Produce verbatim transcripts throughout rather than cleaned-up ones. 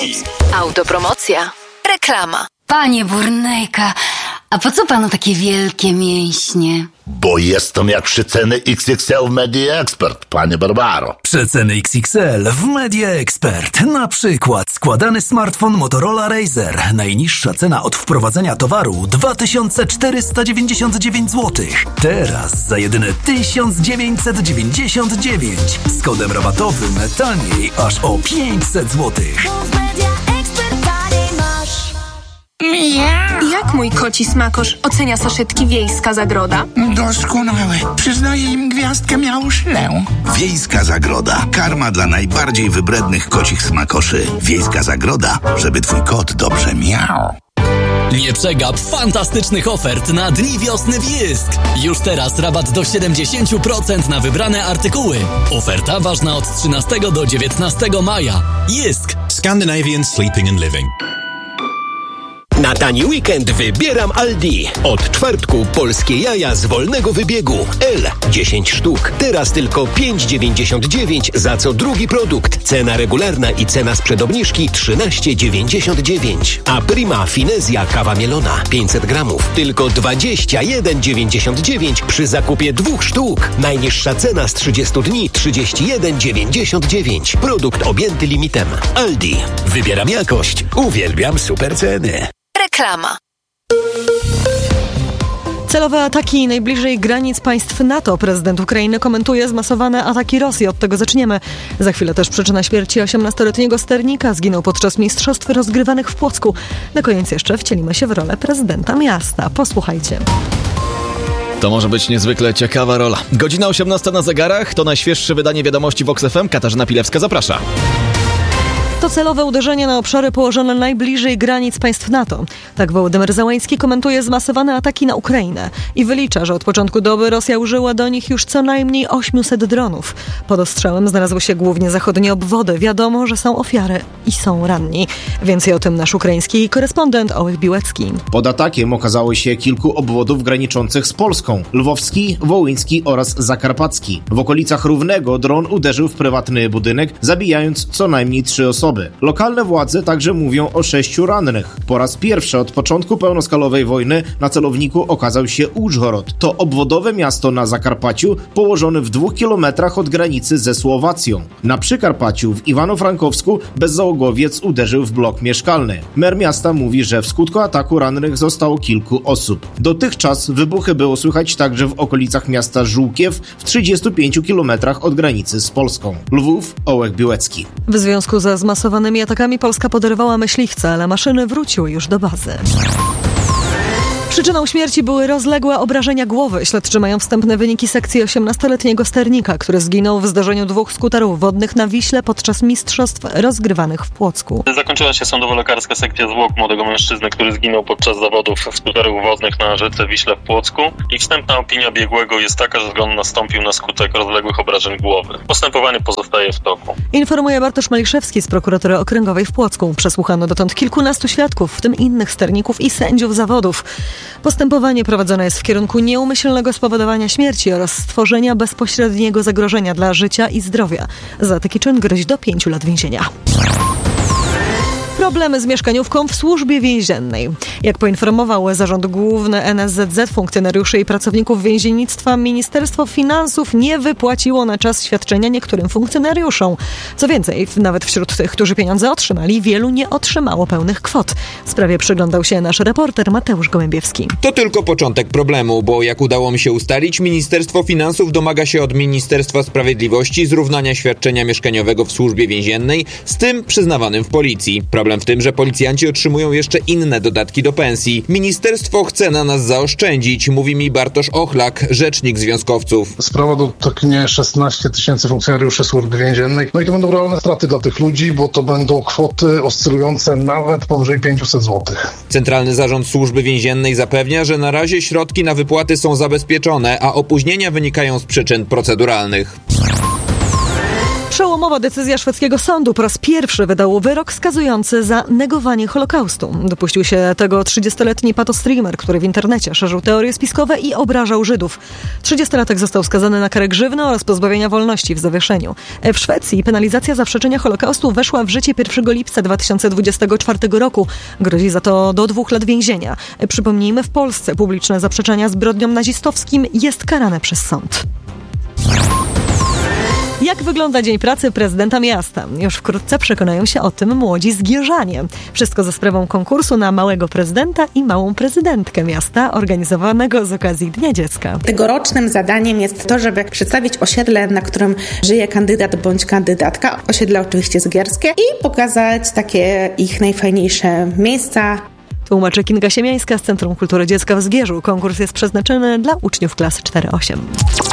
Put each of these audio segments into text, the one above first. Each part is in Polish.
Autopromocja. Reklama. Panie Burnejka, a po co panu takie wielkie mięśnie? Bo jestem jak przeceny X X L w Media Expert, panie Barbaro. Przeceny X X L w Media Expert. Na przykład składany smartfon Motorola Razr. Najniższa cena od wprowadzenia towaru dwa tysiące czterysta dziewięćdziesiąt dziewięć złotych. Teraz za jedyne tysiąc dziewięćset dziewięćdziesiąt dziewięć. Z kodem rabatowym taniej aż o pięćset złotych. Jak mój koci smakosz ocenia saszetki Wiejska Zagroda? Doskonałe. Przyznaję im gwiazdkę miałszlę. Wiejska Zagroda. Karma dla najbardziej wybrednych kocich smakoszy. Wiejska Zagroda, żeby twój kot dobrze miał. Nie przegap fantastycznych ofert na Dni Wiosny w Jysk. Już teraz rabat do siedemdziesiąt procent na wybrane artykuły. Oferta ważna od trzynastego do dziewiętnastego maja. Jysk. Scandinavian Sleeping and Living. Na tani weekend wybieram Aldi. Od czwartku polskie jaja z wolnego wybiegu. L dziesięć sztuk. Teraz tylko pięć dziewięćdziesiąt dziewięć za co drugi produkt. Cena regularna i cena sprzed obniżki trzynaście dziewięćdziesiąt dziewięć. A Prima Finezja kawa mielona pięćset gramów. Tylko dwadzieścia jeden dziewięćdziesiąt dziewięć przy zakupie dwóch sztuk. Najniższa cena z trzydziestu dni trzydzieści jeden dziewięćdziesiąt dziewięć. Produkt objęty limitem. Aldi. Wybieram jakość. Uwielbiam super ceny. Reklama. Celowe ataki najbliżej granic państw NATO. Prezydent Ukrainy komentuje zmasowane ataki Rosji. Od tego zaczniemy. Za chwilę też przyczyna śmierci osiemnastoletniego sternika. Zginął podczas mistrzostw rozgrywanych w Płocku. Na koniec jeszcze wcielimy się w rolę prezydenta miasta. Posłuchajcie. To może być niezwykle ciekawa rola. Godzina osiemnasta na zegarach. To najświeższe wydanie wiadomości Vox F M. Katarzyna Pilewska zaprasza. To celowe uderzenie na obszary położone najbliżej granic państw NATO. Tak Wołodymyr Zełański komentuje zmasowane ataki na Ukrainę i wylicza, że od początku doby Rosja użyła do nich już co najmniej osiemset dronów. Pod ostrzałem znalazły się głównie zachodnie obwody. Wiadomo, że są ofiary i są ranni. Więcej o tym nasz ukraiński korespondent Ołech Biłecki. Pod atakiem okazało się kilku obwodów graniczących z Polską. Lwowski, wołyński oraz zakarpacki. W okolicach Równego dron uderzył w prywatny budynek, zabijając co najmniej trzy osoby. Lokalne władze także mówią o sześciu rannych. Po raz pierwszy od początku pełnoskalowej wojny na celowniku okazał się Użhorod. To obwodowe miasto na Zakarpaciu, położone w dwóch kilometrach od granicy ze Słowacją. Na Przykarpaciu w Iwano-Frankowsku bezzałogowiec uderzył w blok mieszkalny. Mer miasta mówi, że w skutku ataku rannych zostało kilku osób. Dotychczas wybuchy było słychać także w okolicach miasta Żółkiew w trzydziestu pięciu kilometrach od granicy z Polską. Lwów, Ołech Biłecki. W związku ze zmasowanymi atakami Polska poderwała myśliwce, ale maszyny wróciły już do bazy. Przyczyną śmierci były rozległe obrażenia głowy. Śledczy mają wstępne wyniki sekcji osiemnastoletniego sternika, który zginął w zdarzeniu dwóch skuterów wodnych na Wiśle podczas mistrzostw rozgrywanych w Płocku. Zakończyła się sądowo-lekarska sekcja zwłok młodego mężczyzny, który zginął podczas zawodów skuterów wodnych na rzece Wiśle w Płocku. I wstępna opinia biegłego jest taka, że zgon nastąpił na skutek rozległych obrażeń głowy. Postępowanie pozostaje w toku. Informuje Bartosz Maliszewski z prokuratury okręgowej w Płocku. Przesłuchano dotąd kilkunastu świadków, w tym innych sterników i sędziów zawodów. Postępowanie prowadzone jest w kierunku nieumyślnego spowodowania śmierci oraz stworzenia bezpośredniego zagrożenia dla życia i zdrowia. Za taki czyn grozi do pięciu lat więzienia. Problemy z mieszkaniówką w służbie więziennej. Jak poinformował Zarząd Główny N S Z Z, funkcjonariuszy i pracowników więziennictwa, Ministerstwo Finansów nie wypłaciło na czas świadczenia niektórym funkcjonariuszom. Co więcej, nawet wśród tych, którzy pieniądze otrzymali, wielu nie otrzymało pełnych kwot. Sprawie przyglądał się nasz reporter Mateusz Gołębiewski. To tylko początek problemu, bo jak udało mi się ustalić, Ministerstwo Finansów domaga się od Ministerstwa Sprawiedliwości zrównania świadczenia mieszkaniowego w służbie więziennej z tym przyznawanym w policji. Problem w tym, że policjanci otrzymują jeszcze inne dodatki do pensji. Ministerstwo chce na nas zaoszczędzić, mówi mi Bartosz Ochlak, rzecznik związkowców. Sprawa dotknie szesnaście tysięcy funkcjonariuszy służby więziennej. No i to będą realne straty dla tych ludzi, bo to będą kwoty oscylujące nawet powyżej pięćset złotych. Centralny Zarząd Służby Więziennej zapewnia, że na razie środki na wypłaty są zabezpieczone, a opóźnienia wynikają z przyczyn proceduralnych. Przełomowa decyzja szwedzkiego sądu po raz pierwszy wydał wyrok skazujący za negowanie Holokaustu. Dopuścił się tego trzydziestoletni patostreamer, który w internecie szerzył teorie spiskowe i obrażał Żydów. trzydziestolatek został skazany na karę grzywny oraz pozbawienia wolności w zawieszeniu. W Szwecji penalizacja zaprzeczenia Holokaustu weszła w życie pierwszego lipca dwa tysiące dwudziestego czwartego roku. Grozi za to do dwóch lat więzienia. Przypomnijmy, w Polsce publiczne zaprzeczenia zbrodniom nazistowskim jest karane przez sąd. Jak wygląda dzień pracy prezydenta miasta? Już wkrótce przekonają się o tym młodzi zgierzanie. Wszystko za sprawą konkursu na małego prezydenta i małą prezydentkę miasta, organizowanego z okazji Dnia Dziecka. Tegorocznym zadaniem jest to, żeby przedstawić osiedle, na którym żyje kandydat bądź kandydatka. Osiedle oczywiście zgierskie i pokazać takie ich najfajniejsze miejsca. Tłumaczy Kinga Siemiańska z Centrum Kultury Dziecka w Zgierzu. Konkurs jest przeznaczony dla uczniów klasy cztery osiem.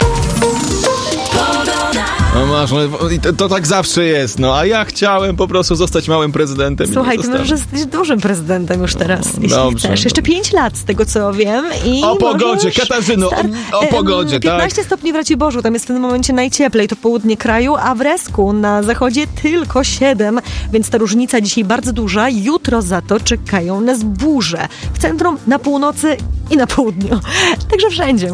No masz, no, to, to tak zawsze jest, no a ja chciałem po prostu zostać małym prezydentem. Słuchaj, ty możesz jesteś dużym prezydentem już teraz, no, jeśli dobrze, chcesz. Jeszcze pięć lat z tego, co wiem. I o pogodzie, Katarzyno, star- o pogodzie, tak? piętnaście stopni w Raciborzu, tam jest w tym momencie najcieplej, to południe kraju, a w Resku na zachodzie tylko siedem, więc ta różnica dzisiaj bardzo duża. Jutro za to czekają nas burze. W centrum, na północy i na południu. Także wszędzie.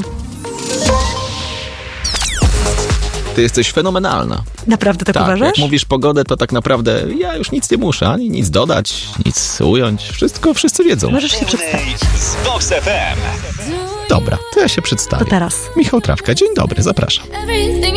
Ty jesteś fenomenalna. Naprawdę tak, tak uważasz? Jak mówisz pogodę, to tak naprawdę ja już nic nie muszę, ani nic dodać, nic ująć. Wszystko wszyscy wiedzą. Możesz się przedstawić. Z Vox F M. Dobra, to ja się przedstawię. To teraz. Michał Trawka, dzień dobry, zapraszam.